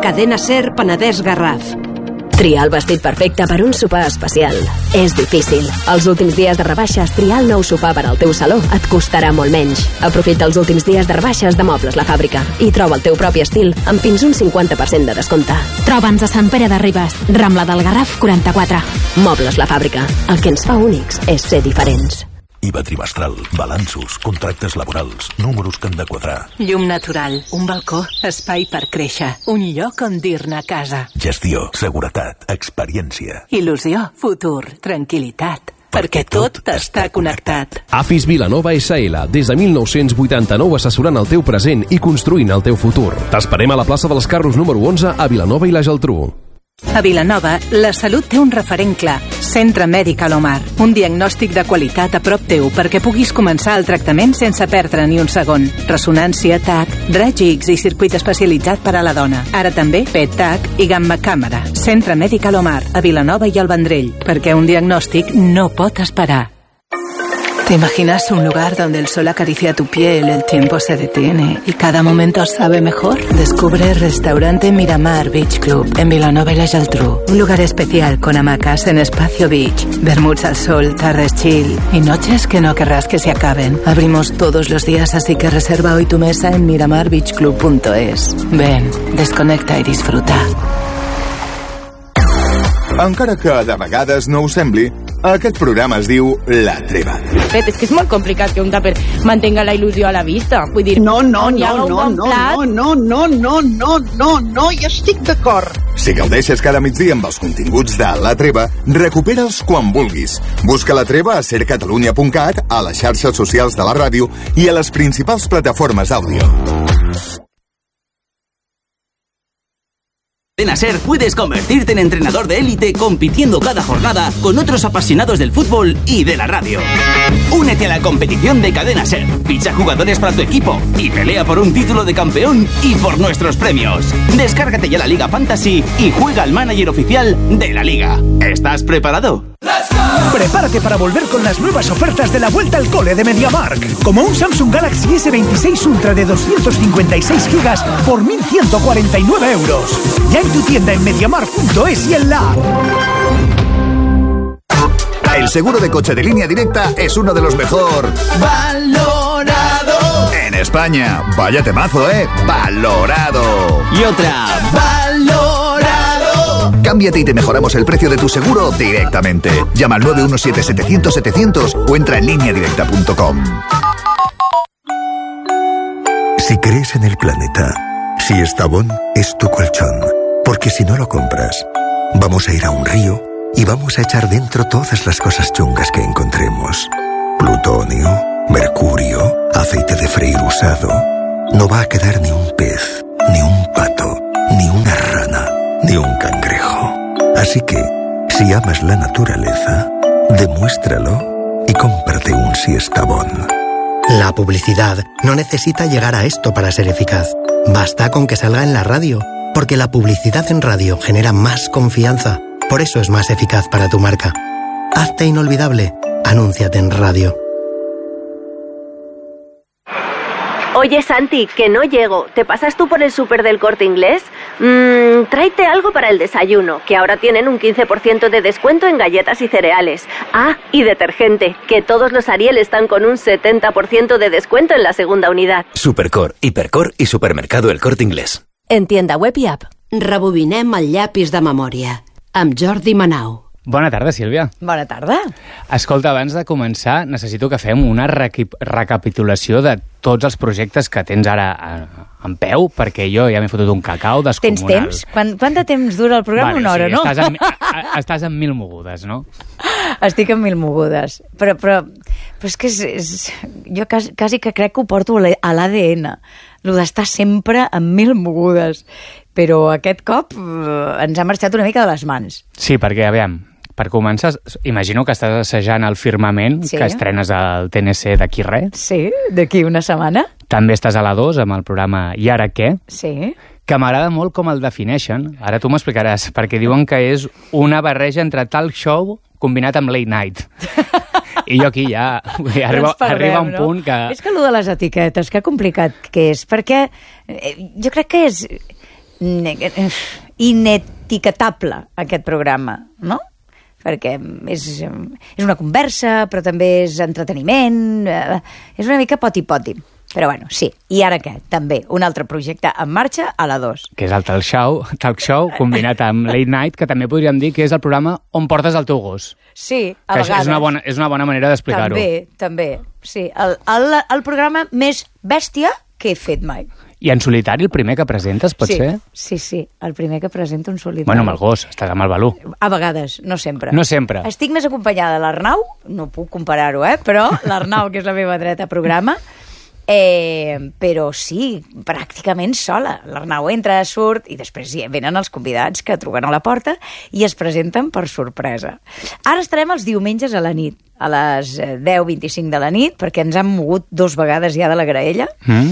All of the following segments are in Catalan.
Cadena Ser Penedès Garraf. Triar el vestit perfecte per un sopar especial és difícil. Els últims dies de rebaixes, triar el nou sopar per al teu saló et costarà molt menys. Aprofita els últims dies de rebaixes de Mobles La Fàbrica i troba el teu propi estil amb fins un 50% de descompte. Troba'ns a Sant Pere de Ribes, Rambla del Garraf 44. Mobles La Fàbrica. El que ens fa únics és ser diferents. IVA trimestral, balanços, contractes laborals, números que han de quadrar. Llum natural, un balcó, espai per créixer, un lloc on dir-ne a casa. Gestió, seguretat, experiència. Il·lusió, futur, tranquil·litat. Perquè tot està connectat. AFIS Vilanova SL, des de 1989 assessorant el teu present i construint el teu futur. T'esperem a la plaça dels Carros número 11 a Vilanova i la Geltrú. A Vilanova, la salut té un referent clar. Centre Mèdic Alomar. Un diagnòstic de qualitat a prop teu perquè puguis començar el tractament sense perdre ni un segon. Ressonància, TAC, raig X i circuit especialitzat per a la dona. Ara també PET-TAC i gamma càmera. Centre Mèdic Alomar, a Vilanova i al Vendrell. Perquè un diagnòstic no pot esperar. ¿Te imaginas un lugar donde el sol acaricia tu piel, el tiempo se detiene y cada momento sabe mejor? Descubre Restaurante Miramar Beach Club en Vilanova y la Geltrú. Un lugar especial con hamacas en Espacio Beach, vermuts al sol, tardes chill y noches que no querrás que se acaben. Abrimos todos los días, así que reserva hoy tu mesa en miramarbeachclub.es. Ven, desconecta i disfruta. Encara que de vegades no ho sembli, aquest programa es diu La Treva. És que és molt complicat que un tàper mantenga la il·lusió a la vista. Vull dir, no, hi estic d'acord. Si gaudeixes cada migdia amb els continguts de La Treva, recupera'ls quan vulguis. Busca La Treva a sercatalunya.cat, a les xarxes socials de la ràdio i a les principals plataformes d'àudio. En Ser puedes convertirte en entrenador de élite compitiendo cada jornada con otros apasionados del fútbol y de la radio. Únete a la competición de Cadena Ser, ficha jugadores para tu equipo y pelea por un título de campeón y por nuestros premios. Descárgate ya la Liga Fantasy y juega al manager oficial de la Liga. ¿Estás preparado? Prepárate para volver con las nuevas ofertas de la vuelta al cole de MediaMarkt, como un Samsung Galaxy S26 Ultra de 256 GB por 1.149 euros. Ya en tu tienda en MediaMarkt.es y en la app. El seguro de coche de Línea Directa es uno de los mejor valorado en España. Vaya temazo, valorado. Y otra, valorado. Cámbiate y te mejoramos el precio de tu seguro directamente. Llama al 917-700-700 o entra en lineadirecta.com. Si crees en el planeta, Siestabón es tu colchón. Porque si no lo compras, vamos a ir a un río y vamos a echar dentro todas las cosas chungas que encontremos. Plutonio, mercurio, aceite de freír usado. No va a quedar ni un pez, ni un pato, ni una rana, ni un cangrejo. Así que, si amas la naturaleza, demuéstralo y cómprate un Siestabón. La publicidad no necesita llegar a esto para ser eficaz. Basta con que salga en la radio, porque la publicidad en radio genera más confianza. Por eso es más eficaz para tu marca. Hazte inolvidable. Anúnciate en radio. Oye, Santi, que no llego. ¿Te pasas tú por el súper del Corte Inglés? Tráete algo para el desayuno, que ahora tienen un 15% de descuento en galletas y cereales. Ah, y detergente, que todos los Ariel están con un 70% de descuento en la segunda unidad. Supercor, Hipercor i Supermercado El Corte Inglés. En tienda web i app. Rebobinem el llapis de memòria. Amb Jordi Manau. Bona tarda, Sílvia. Bona tarda. Escolta, abans de començar, necessito que fem una recapitulació de tots els projectes que tens ara en peu, perquè jo ja m'he fotut un cacau descomunal. Tens temps? Quant de temps dura el programa? Una hora, no? Estàs en mil mogudes, no? Estic en mil mogudes. Però és que jo quasi que crec que ho porto a l'ADN. Lo d'estar sempre en mil mogudes. Però aquest cop ens ha marxat una mica de les mans. Sí, perquè, aviam, per començar, imagino que estàs assajant el Firmament, sí, que estrenes al TNC d'aquí res. Sí, d'aquí una setmana. També estàs a la 2 amb el programa I ara què? Sí. Que m'agrada molt com el defineixen. Ara tu m'explicaràs, perquè diuen que és una barreja entre talk show combinat amb late night. I jo aquí ja arriba un punt que... És que allò de les etiquetes, que complicat que és, perquè jo crec que és... inetiquetable, aquest programa, no? Perquè és una conversa, però també és entreteniment, és una mica poti-poti. Però bueno, sí. I ara què? També un altre projecte en marxa a la 2. Que és el talk show combinat amb Late Night, que també podríem dir que és el programa on portes el teu gos. Sí, a vegades. És una bona manera d'explicar-ho. També. Sí, el programa més bèstia que he fet mai. I en solitari el primer que presentes, pot ser? Sí, el primer que presento en solitari. Bueno, amb el gos, estàs amb el Balú. A vegades, no sempre. No sempre. Estic més acompanyada de l'Arnau, no puc comparar-ho, però l'Arnau, que és la meva dreta programa, però sí, pràcticament sola. L'Arnau entra, surt, i després venen els convidats que truquen a la porta i es presenten per sorpresa. Ara estarem els diumenges a la nit, a les 10:25 de la nit, perquè ens han mogut 2 vegades ja de la graella,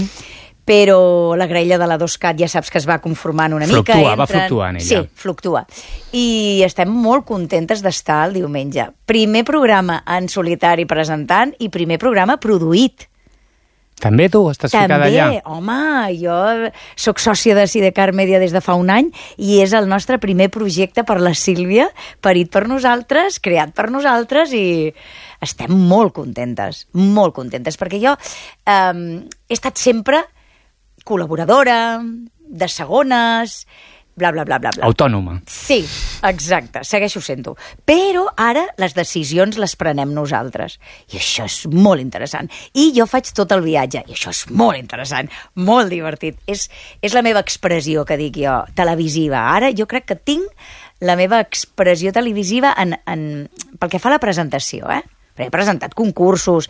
però la graella de la 2CAT ja saps que es va conformant una mica. Va fluctuant ella. Sí, fluctua. I estem molt contentes d'estar el diumenge. Primer programa en solitari presentant i primer programa produït. També tu estàs ficada allà? També, home, jo sóc sòcia de Sidecar Media des de fa un any i és el nostre primer projecte per la Sílvia, parit per nosaltres, creat per nosaltres, i estem molt contentes, perquè jo he estat sempre col·laboradora, de segones, bla, bla, bla, bla. Autònoma. Sí, exacte, segueixo sent-ho. Però ara les decisions les prenem nosaltres. I això és molt interessant. I jo faig tot el viatge. I això és molt interessant, molt divertit. És la meva expressió, que dic jo, televisiva. Ara jo crec que tinc la meva expressió televisiva pel que fa a la presentació, Perquè he presentat concursos,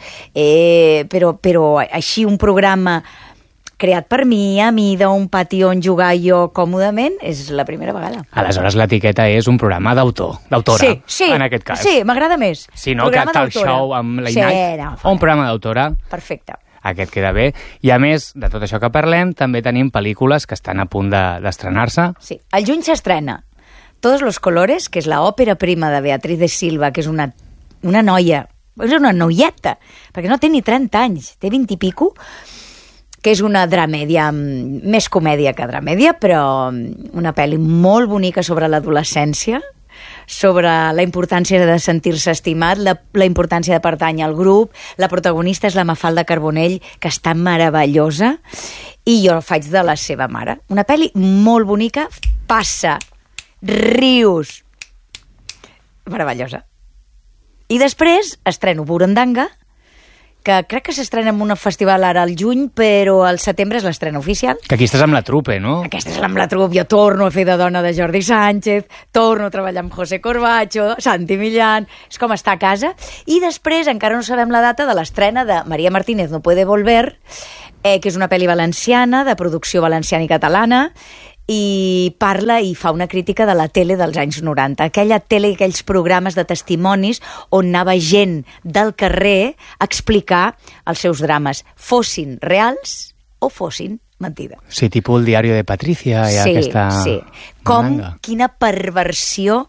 però així un programa creat per mi, a mida, un pati on jugar jo còmodament, és la primera vegada. Aleshores, l'etiqueta és un programa d'autora, sí, en aquest cas. Sí, m'agrada més. Si no, que tal show amb Late Night, o un programa d'autora. Perfecte. Aquest queda bé. I a més de tot això que parlem, també tenim pel·lícules que estan a punt d'estrenar-se. Sí, al juny s'estrena Todos los colores, que és l'òpera prima de Beatriz de Silva, que és una noia, és una noieta, perquè no té ni 30 anys, té 20 i pico, que és una dramèdia, més comèdia que dramèdia, però una pel·li molt bonica sobre l'adolescència, sobre la importància de sentir-se estimat, la importància de pertànyer al grup. La protagonista és la Mafalda Carbonell, que està meravellosa, i jo faig de la seva mare. Una pel·li molt bonica, passa, rius, meravellosa. I després estreno Burundanga, que crec que s'estrena en un festival ara al juny, però al setembre és l'estrena oficial. Que aquí estàs amb la trupe, no? Aquesta és amb la trupe. Jo torno a fer de dona de Jordi Sánchez, torno a treballar amb José Corbacho, Santi Millán, és com estar a casa. I després encara no sabem la data de l'estrena de María Martínez no puede volver, que és una pel·li valenciana, de producció valenciana i catalana, i parla i fa una crítica de la tele dels anys 90. Aquella tele i aquells programes de testimonis on anava gent del carrer a explicar els seus drames, fossin reals o fossin mentida. Sí, tipus el diari de Patricia i aquesta... Sí, quina perversió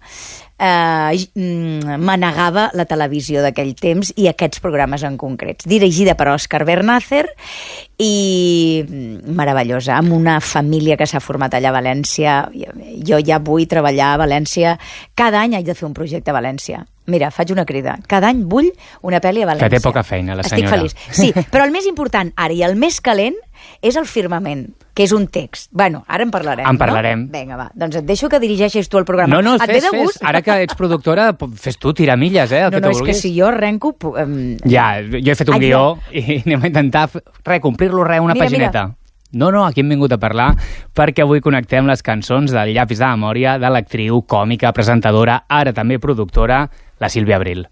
manegava la televisió d'aquell temps i aquests programes en concrets. Dirigida per Òscar Bernácer i meravellosa, amb una família que s'ha format allà a València. Jo ja vull treballar a València. Cada any haig de fer un projecte a València. Mira, faig una crida. Cada any vull una pel·li a València. Que té poca feina, la senyora. Estic feliç. Sí, però el més important ara i el més calent és El firmament, que és un text. Bueno, ara en parlarem, En parlarem. No? Vinga, va. Doncs et deixo que dirigeixis tu el programa. No, fes. Ara que ets productora, fes tu, tira milles, el que tu vulguis. No, és que si jo arrenco... Ja, jo he fet un guió i anem a intentar complir-lo una pagineta. Mira. No, aquí hem vingut a parlar perquè avui connectem les cançons del llapis de memòria de l'actriu, còmica, presentadora, ara també productora, la Sílvia Abril.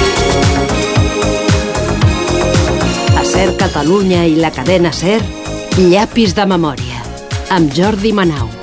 A SER Catalunya i la cadena SER, llapis de memòria, amb Jordi Manau.